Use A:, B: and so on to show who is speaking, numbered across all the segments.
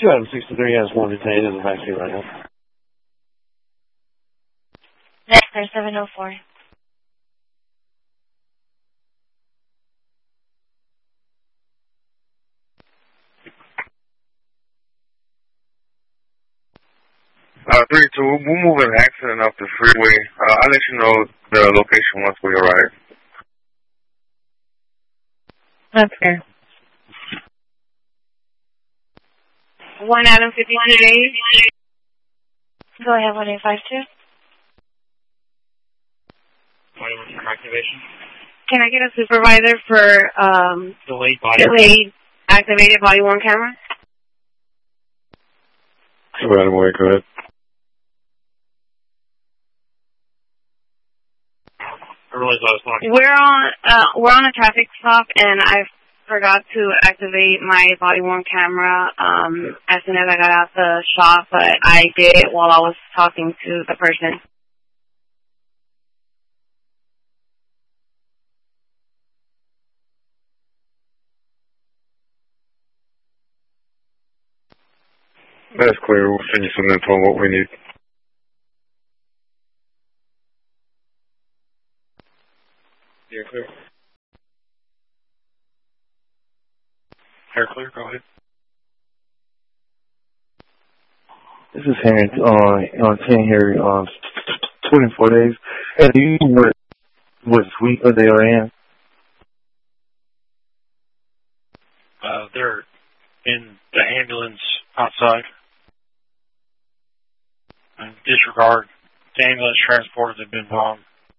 A: Adam 63 has one detained in the backseat right now.
B: Next, clear 704.
C: 32, we'll move an accident up the freeway. I'll let you know the location once we arrive.
B: That's fair. 1 Adam 53. Go ahead, 1852.
D: Activation.
B: Can I get a supervisor for delayed activated body worn camera?
A: Right away, go ahead.
D: I realize I was talking.
B: We're on a traffic stop, and I forgot to activate my body worn camera as soon as I got out the shop, but I did it while I was talking to the person.
C: That's clear. We'll send you some info on what we need.
D: You're clear. Hair clear, go ahead.
A: This is Henry on 10 here, 24 days. And do you know what suite they are in?
D: They're in the ambulance outside. And disregard. The ambulance transporters have been bombed.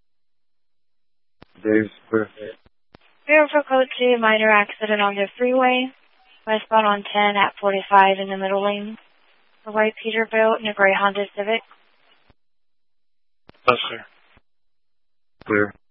A: Dave's clear.
B: Bureau for Code 2, minor accident on the freeway. Westbound on 10 at 45 in the middle lane. The white Peterbilt and a gray Honda Civic.
D: That's clear.
A: Clear.